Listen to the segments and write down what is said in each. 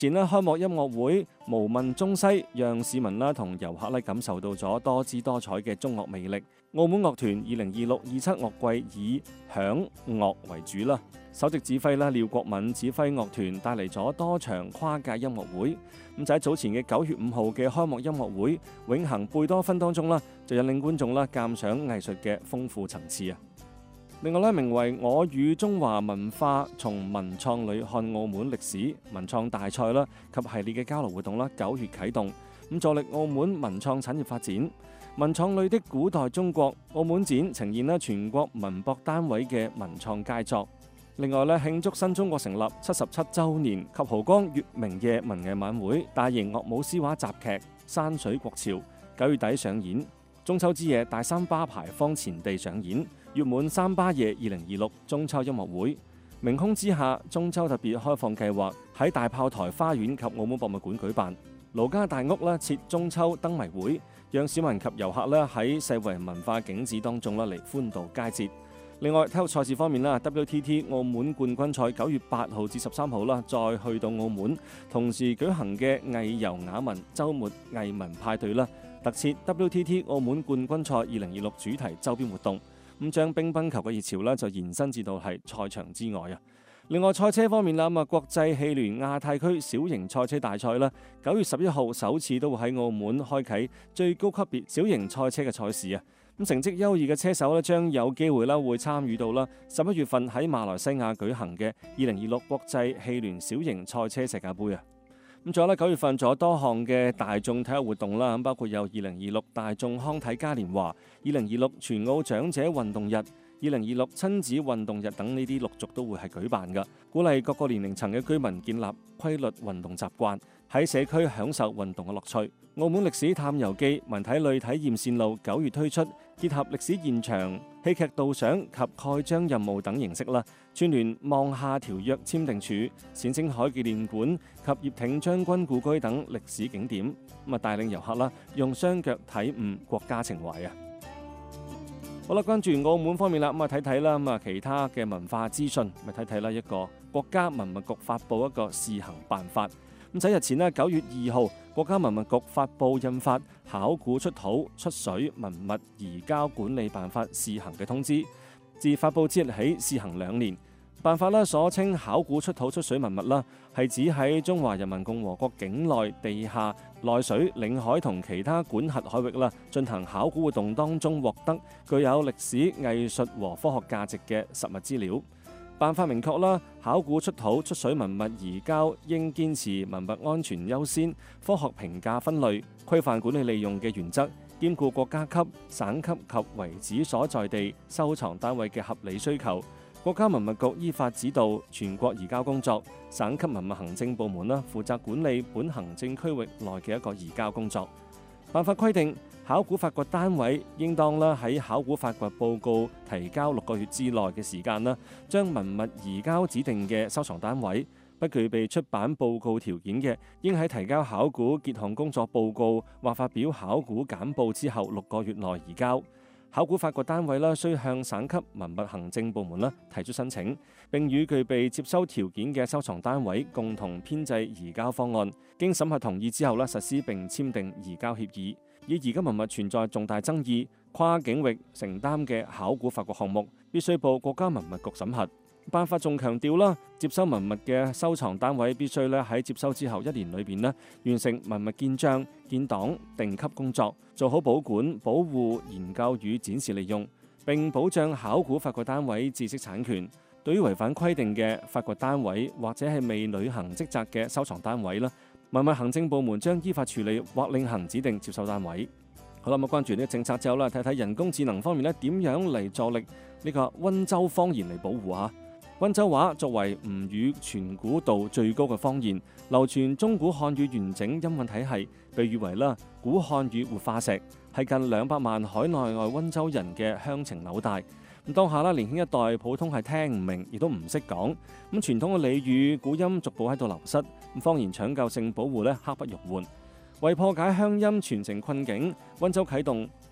前咧開幕音樂會無問中西，讓市民啦同遊客咧感受到咗多姿多彩嘅中樂魅力。澳門樂團2026-27樂季以響樂為主啦。首席指揮廖國敏指揮樂團帶嚟咗多場跨界音樂會。咁就喺早前嘅9月5號嘅開幕音樂會永恆貝多芬當中啦，就引領觀眾啦鑑賞藝術嘅豐富層次啊！另外咧，名為我與中華文化從文創裏看澳門歷史文創大賽啦及系列嘅交流活動啦，9月啟動，咁助力澳門文創產業發展。文創裏的古代中國澳門展呈現全國文博單位嘅文創佳作。另外咧，慶祝新中國成立77週年及濠江月明夜文藝晚會大型樂舞詩畫集劇《山水國潮》9月底上演。中秋之夜大三巴牌坊前地上演月滿三巴夜2026中秋音樂會。明空之下中秋特別開放計劃喺大炮台花園及澳門博物館舉辦。盧家大屋設中秋燈謎會，讓市民及遊客喺世遺文化景致當中嚟歡度佳節。另外體育賽事方面，WTT 澳門冠軍賽9月8號至13號再去到澳門，同時舉行嘅藝遊雅文週末藝文派對特設 WTT 澳門冠軍賽2026主題周邊活動，咁將乒乓球嘅熱潮就延伸至到係賽場之外啊！另外賽車方面國際汽聯亞太區小型賽車大賽9月11號首次都會喺澳門開啟最高級別小型賽車嘅賽事啊！咁成績優異嘅車手將有機會會參與到11月份喺馬來西亞舉行嘅2026國際汽聯小型賽車世界盃啊！咁仲有9月份仲有多項嘅大眾體育活動啦，包括有2026大眾康體嘉年華、2026全澳長者運動日、2026親子運動日等呢啲陸續都會係舉辦㗎，鼓勵各個年齡層嘅居民建立規律運動習慣，喺社區享受運動嘅樂趣。澳門歷史探遊記文體類體驗線路9月推出，結合歷史現場、戲劇導賞及蓋章任務等形式串聯望廈條約簽訂處、冼星海紀念館及葉挺將軍故居等歷史景點，帶領遊客用雙腳體悟國家情懷啊！好啦，關注澳門方面睇睇其他嘅文化資訊，睇睇一個國家文物局發布一個試行辦法。咁喺日前9月2號，國家文物局發布印發《考古出土出水文物移交管理辦法》試行嘅通知，自發布之日起試行2年。辦法所稱考古出土出水文物係指喺中華人民共和國境內地下、內水、領海同其他管轄海域進行考古活動當中獲得具有歷史、藝術和科學價值嘅實物資料。辦法明確考古出土出水文物移交應堅持文物安全優先、科學評價分類、規範管理利用嘅原則，兼顧國家級、省級及遺址所在地收藏單位嘅合理需求。國家文物局依法指導全國移交工作，省級文物行政部門負責管理本行政區域內嘅一個移交工作。辦法規定，考古發掘單位應當喺考古發掘報告提交6個月之內嘅時間將文物移交指定嘅收藏單位。不具備出版報告條件嘅，應喺提交考古結項工作報告或發表考古簡報之後6個月內移交。考古發掘單位須向省級文物行政部門提出申請，並與具備接收條件嘅收藏單位共同編製移交方案，經審核同意之後實施並簽訂移交協議。以移交文物存在重大爭議、跨境域承擔嘅考古發掘項目，必須報國家文物局審核。辦法仲強調接收文物嘅收藏單位必須喺接收之後1年裏邊完成文物建章、建檔、定級工作，做好保管、保護、研究與展示利用，並保障考古發掘單位知識產權。對於違反規定嘅發掘單位或者係未履行職責嘅收藏單位文物行政部門將依法處理或另行指定接收單位。好啦，咁關注呢個政策之後睇睇人工智能方面點樣嚟助力呢個溫州方言嚟保護下。溫州話作為吳語傳古度最高嘅方言，流傳中古漢語完整音韻體系，被譽為古漢語活化石，係近200萬海內外溫州人嘅鄉情紐帶。咁當下年輕一代普通係聽唔明，亦都唔識講。咁傳統嘅俚語古音逐步喺度流失，咁方言搶救性保護刻不容緩。為破解鄉音傳承困境，溫州啟動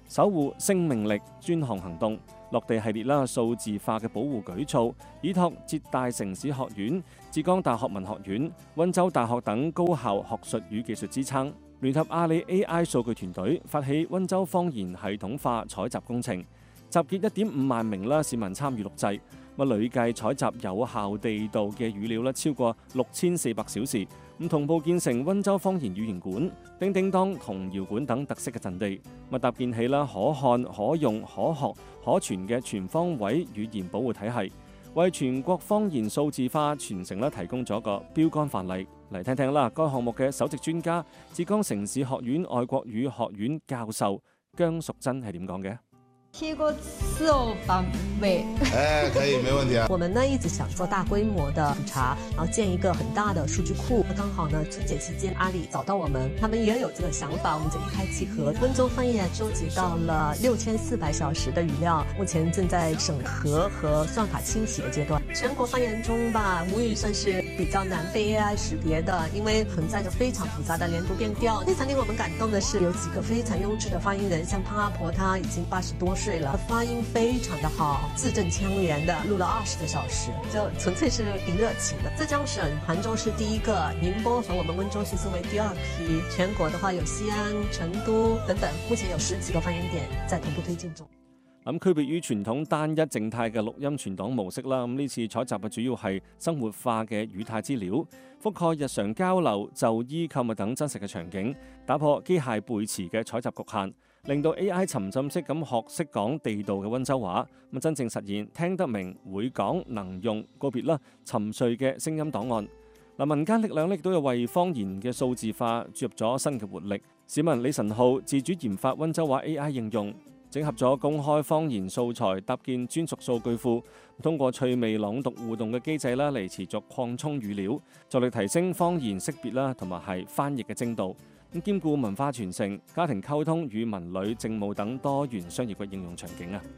守護生命力專項行動落地系列啦，數字化嘅保護舉措，依託浙大城市學院、浙江大學文學院、溫州大學等高校學術與技術支撐，聯合阿里 AI 數據團隊發起溫州方言系統化採集工程，集結1.5萬名市民參與錄製，累計採集有效地道嘅語料超過6400小時，同步建成溫州方言語言館、叮叮當童謠館等特色嘅陣地，搭建起可看、可用、可學、可傳嘅全方位語言保護體系，為全國方言數字化傳承提供咗個標杆範例。嚟聽聽該項目嘅首席專家浙江城市學院外國語學院教授姜淑珍係點講嘅？ 貼個詞哦，寶貝。 可以，沒問題啊。 我們呢一直想做大規模的普查，然後建一個很大的數據庫。剛好呢春節期間，阿里找到我們，他們也有這個想法，我們就一拍即合。溫州方言收集到了6400小時的語料，目前正在審核和算法清洗的階段。全國方言中吧，母語算是比較難被 AI 識別的，因為存在着非常複雜的連讀變調。非常令我們感動的是，有幾個非常優質的發音人，像潘阿婆，她已經80多歲了，發音非常的好，字正腔圓的，錄了20個小時，就純粹是憑熱情的。浙江省杭州是第一個，寧波和我們溫州其實為第二批，全國的話有西安、成都等等，目前有10幾個發音點在同步推進中。 區別於傳統單一靜態嘅錄音存檔模式啦，呢次採集嘅主要係生活化嘅語態資料，覆蓋日常交流、就醫、購物等真實嘅場景，打破機械背詞嘅採集局限，令到 AI 沉浸式咁學識講地道嘅溫州話，真正實現聽得明、會講、能用，告別沉睡嘅聲音檔案。民間力量亦都有為方言嘅數字化注入咗新嘅活力。市民李晨浩自主研發溫州話 AI 應用，整合咗公開方言素材，搭建專屬數據庫，通過趣味朗讀互動嘅機制嚟持續擴充語料，助力提升方言識別同埋係翻譯嘅精度，兼顧文化傳承、家庭溝通與文旅、政務等多元商業嘅應用場景啊。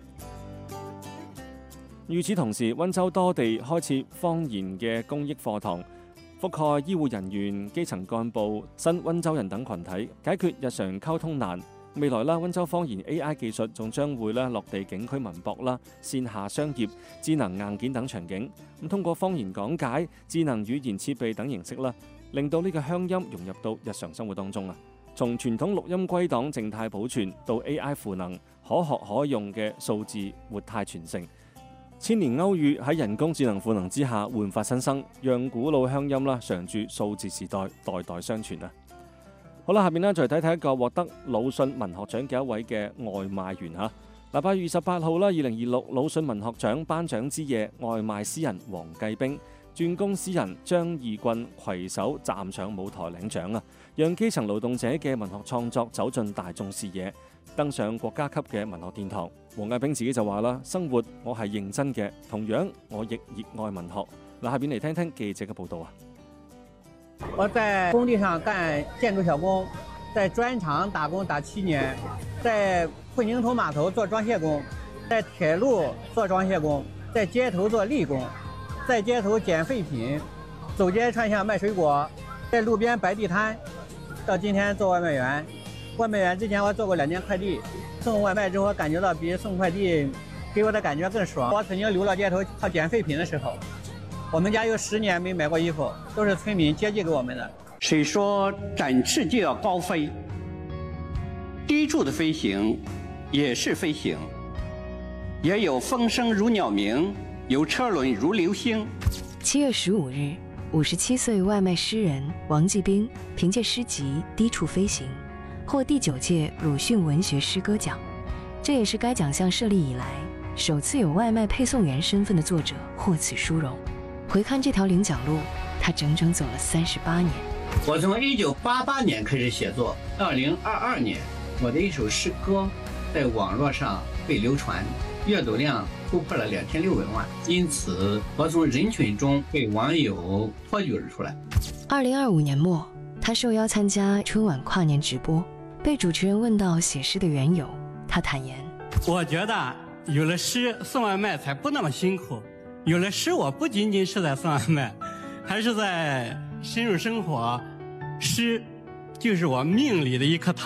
與此同時，溫州多地開設方言嘅公益課堂，覆蓋醫護人員、基層幹部、新溫州人等群體，解決日常溝通難。未來溫州方言 AI 技術仲將會落地景區文博線下商業、智能硬件等場景，通過方言講解、智能語言設備等形式令到呢個鄉音融入到日常生活當中啊。從傳統錄音歸檔靜態保存到 AI 賦能可學可用嘅數字活態傳承，千年歐語喺人工智能賦能之下煥發新生，讓古老鄉音常駐數字時代，代代相傳啊！好啦，下面再睇睇一個獲得魯迅文學獎嘅一位嘅外賣員嚇。8月28號2026魯迅文學獎頒獎之夜，外賣詩人黃繼兵、轉工詩人張義棍攜手站上舞台領獎啊，讓基層勞動者嘅文學創作走進大眾視野，登上國家級嘅文學殿堂。黃繼兵自己就話啦：生活我係認真嘅，同樣我亦熱愛文學。下邊嚟聽聽記者嘅報導啊。 我在工地上幹建築小工，在磚廠打工打7年，在混凝土碼頭做裝卸工，在鐵路做裝卸工，在街頭做力工，在街頭撿廢品，走街串巷賣水果，在路邊擺地攤，到今天做外賣員。外賣員之前我做過2年快遞，送外賣之後我感覺到比送快遞給我的感覺更爽。我曾經流落街頭靠撿廢品的時候，我們家有10年沒買過衣服，都是村民接濟給我們的。 誰說展翅就要高飛？低處的飛行也是飛行，也有風聲如鳥鳴，有車輪如流星。 7月15日，57歲外賣詩人王繼兵憑借詩集《低處飛行》獲第9屆魯迅文學詩歌獎，這也是該獎項設立以來首次有外賣配送員身份的作者獲此殊榮。回看這條領獎路，他整整走了38年。 我從1988年開始寫作，2022年，我的一首詩歌在網絡上被流傳，閱讀量突破了2600萬，因此我從人群中被網友托舉而出來。 2025年末，他受邀參加春晚跨年直播，被主持人問到寫詩的緣由，他坦言： 我覺得有了詩，送外賣才不那麼辛苦。有了詩，我不僅僅是在送外賣，還是在深入生活。詩就是我命裡的一顆糖。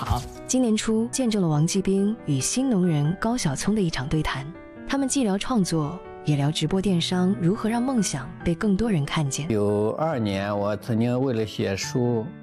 今年初见证了王继兵与新农人高晓聪的一场对谈，他们既聊创作，也聊直播电商如何让梦想被更多人看见。 92年，我曾经为了写书